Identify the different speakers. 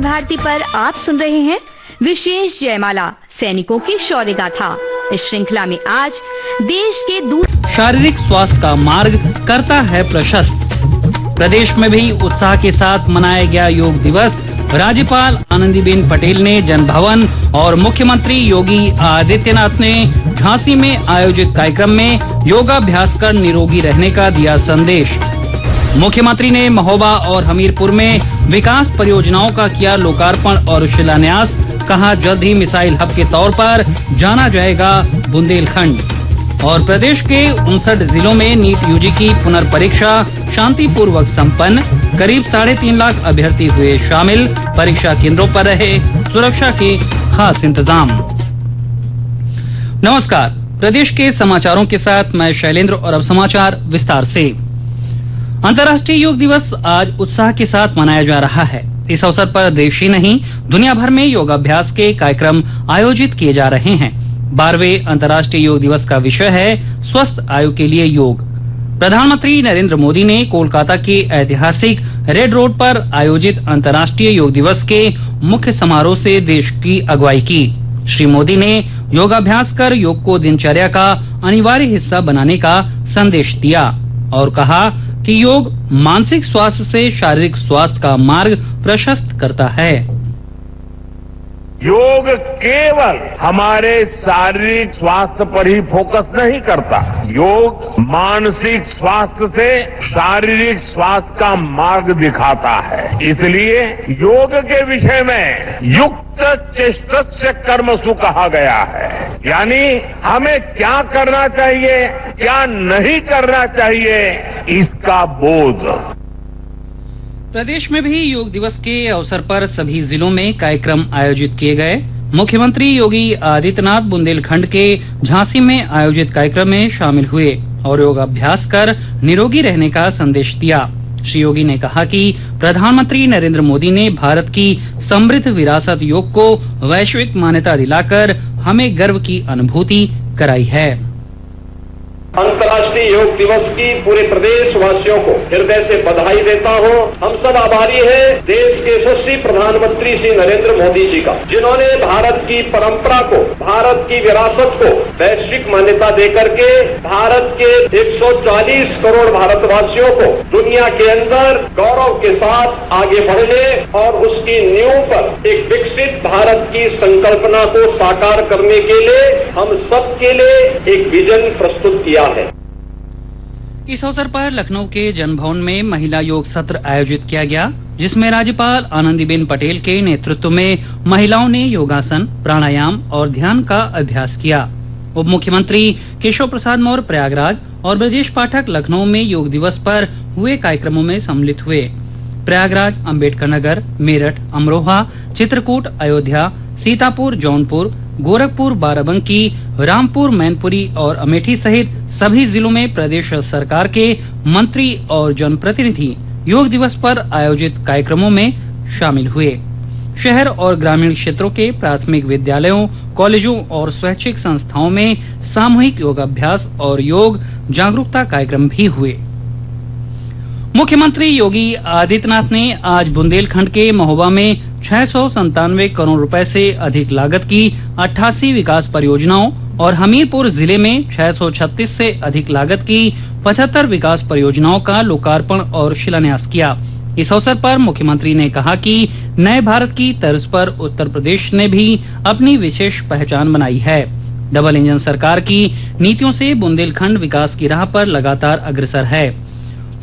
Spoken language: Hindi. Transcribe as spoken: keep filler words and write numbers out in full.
Speaker 1: भारती पर आप सुन रहे हैं विशेष जयमाला सैनिकों की शौर्य गाथा। इस श्रृंखला में आज देश के दूर
Speaker 2: शारीरिक स्वास्थ्य का मार्ग करता है प्रशस्त। प्रदेश में भी उत्साह के साथ मनाया गया योग दिवस। राज्यपाल आनंदीबेन पटेल ने जनभवन और मुख्यमंत्री योगी आदित्यनाथ ने झांसी में आयोजित कार्यक्रम में योगाभ्यास कर निरोगी रहने का दिया संदेश। मुख्यमंत्री ने महोबा और हमीरपुर में विकास परियोजनाओं का किया लोकार्पण और शिलान्यास। कहा जल्द ही मिसाइल हब के तौर पर जाना जाएगा बुंदेलखंड। और प्रदेश के उनसठ जिलों में नीट यूजी की पुनर्परीक्षा शांतिपूर्वक संपन्न। करीब साढ़े तीन लाख अभ्यर्थी हुए शामिल। परीक्षा केंद्रों पर रहे सुरक्षा के खास इंतजाम। नमस्कार, प्रदेश के समाचारों के साथ मैं शैलेंद्र और अब समाचार विस्तार से। अंतर्राष्ट्रीय योग दिवस आज उत्साह के साथ मनाया जा रहा है। इस अवसर पर देश ही नहीं दुनिया भर में योगाभ्यास के कार्यक्रम आयोजित किए जा रहे हैं। बारहवें अंतर्राष्ट्रीय योग दिवस का विषय है स्वस्थ आयु के लिए योग। प्रधानमंत्री नरेंद्र मोदी ने कोलकाता के ऐतिहासिक रेड रोड पर आयोजित अंतर्राष्ट्रीय योग दिवस के मुख्य समारोह से देश की अगुवाई की। श्री मोदी ने योगाभ्यास कर योग को दिनचर्या का अनिवार्य हिस्सा बनाने का संदेश दिया और कहा कि योग मानसिक स्वास्थ्य से शारीरिक स्वास्थ्य का मार्ग प्रशस्त करता है।
Speaker 3: योग केवल हमारे शारीरिक स्वास्थ्य पर ही फोकस नहीं करता। योग मानसिक स्वास्थ्य से शारीरिक स्वास्थ्य का मार्ग दिखाता है। इसलिए योग के विषय में युक्त चेष्टस्य कर्मसु कहा गया है, यानी हमें क्या करना चाहिए, क्या नहीं करना चाहिए, इसका बोध।
Speaker 2: प्रदेश में भी योग दिवस के अवसर पर सभी जिलों में कार्यक्रम आयोजित किए गए। मुख्यमंत्री योगी आदित्यनाथ बुंदेलखंड के झांसी में आयोजित कार्यक्रम में शामिल हुए और योगाभ्यास कर निरोगी रहने का संदेश दिया। श्री योगी ने कहा कि प्रधानमंत्री नरेंद्र मोदी ने भारत की समृद्ध विरासत योग को वैश्विक मान्यता दिलाकर हमें गर्व की अनुभूति कराई है।
Speaker 4: अंतर्राष्ट्रीय योग दिवस की पूरे प्रदेश वासियों को हृदय से बधाई देता हूं। हम सब आभारी हैं देश के यशस्वी प्रधानमंत्री श्री नरेंद्र मोदी जी का, जिन्होंने भारत की परंपरा को, भारत की विरासत को वैश्विक मान्यता देकर के भारत के एक सौ चालीस करोड़ भारतवासियों को दुनिया के अंदर गौरव के साथ आगे बढ़ने और उसकी नींव पर एक विकसित भारत की संकल्पना को साकार करने के लिए हम सबके लिए एक विजन प्रस्तुत किया है।
Speaker 2: इस अवसर पर लखनऊ के जनभवन में महिला योग सत्र आयोजित किया गया, जिसमें राज्यपाल आनंदीबेन पटेल के नेतृत्व में महिलाओं ने योगासन, प्राणायाम और ध्यान का अभ्यास किया। उप मुख्यमंत्री केशव प्रसाद मौर्य प्रयागराज और ब्रजेश पाठक लखनऊ में योग दिवस पर हुए कार्यक्रमों में सम्मिलित हुए। प्रयागराज, अम्बेडकर नगर, मेरठ, अमरोहा, चित्रकूट, अयोध्या, सीतापुर, जौनपुर, गोरखपुर, बाराबंकी, रामपुर, मैनपुरी और अमेठी सहित सभी जिलों में प्रदेश सरकार के मंत्री और जनप्रतिनिधि योग दिवस पर आयोजित कार्यक्रमों में शामिल हुए। शहर और ग्रामीण क्षेत्रों के प्राथमिक विद्यालयों, कॉलेजों और स्वैच्छिक संस्थाओं में सामूहिक योगाभ्यास और योग जागरूकता कार्यक्रम भी हुए। मुख्यमंत्री योगी आदित्यनाथ ने आज बुंदेलखंड के महोबा में छह सौ संतानवे करोड़ रुपए से अधिक लागत की अट्ठासी विकास परियोजनाओं और हमीरपुर जिले में छह सौ छत्तीस से अधिक लागत की पचहत्तर विकास परियोजनाओं का लोकार्पण और शिलान्यास किया। इस अवसर पर मुख्यमंत्री ने कहा कि नए भारत की तर्ज पर उत्तर प्रदेश ने भी अपनी विशेष पहचान बनाई है। डबल इंजन सरकार की नीतियों से बुंदेलखंड विकास की राह पर लगातार अग्रसर है।